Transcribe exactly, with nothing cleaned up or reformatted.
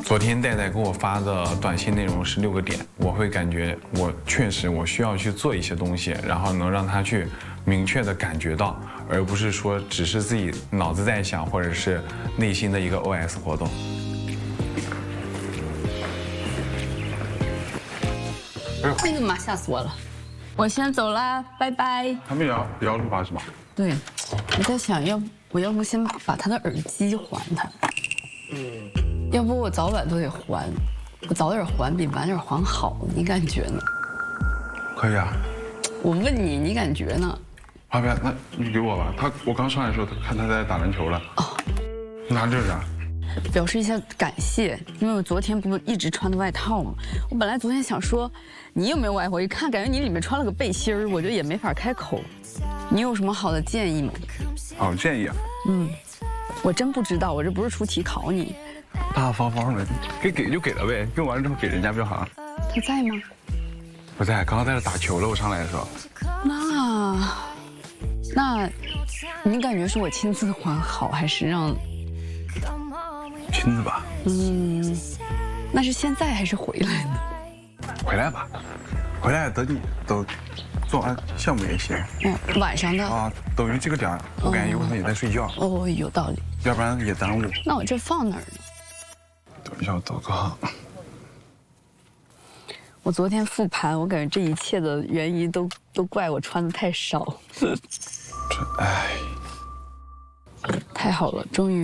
昨天戴戴给我发的短信内容是六个点，我会感觉我确实我需要去做一些东西，然后能让他去明确的感觉到，而不是说只是自己脑子在想，或者是内心的一个 O S 活动。 那个嘛，吓死我了！我先走啦，拜拜。 他们也要也要录吧是吧？ 对，我在想要我要不先把他的耳机还他，要不我早晚都得还，我早点还比晚点还好，你感觉呢？ 可以啊。 我问你，你感觉呢？ 花边，那你给我吧。他我刚上来的时候，他看他在打篮球了。哦，拿这个。 表示一下感谢，因为我昨天不是一直穿的外套吗？我本来昨天想说，你有没有外套？一看感觉你里面穿了个背心儿，我就也没法开口。你有什么好的建议吗？ 好建议啊。 嗯，我真不知道，我这不是出题考你。 大大方方的，给给就给了呗，用完了之后给人家不就好了？ 他在吗？ 不在，刚刚在这打球了。我上来的时候。 那，那，你感觉是我亲自还好，还是让？ 亲自吧。 嗯，那是现在还是回来呢？ 回来吧，回来等你都做完项目也行。 嗯，晚上的啊，等于这个点儿，我感觉有可能也在睡觉。 哦，有道理。 要不然也耽误。 那我这放哪儿呢？ 等一下，我找个。 我昨天复盘，我感觉这一切的原因都都怪我穿的太少。 这哎， 太好了，终于。